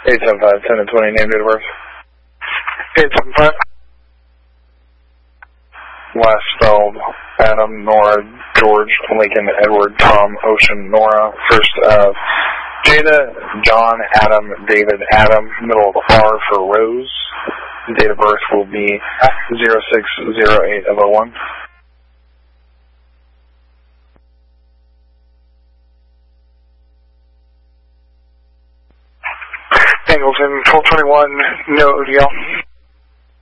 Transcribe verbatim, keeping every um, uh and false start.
eight seven five, ten and twenty, name, date of birth. eight seven five. Last spelled Adam, Nora, George, Lincoln, Edward, Tom, Ocean, Nora. First of Jada, John, Adam, David, Adam. Middle of R for Rose. Date of birth will be zero six zero eight of oh one. Angleton, twelve twenty-one, no O D L.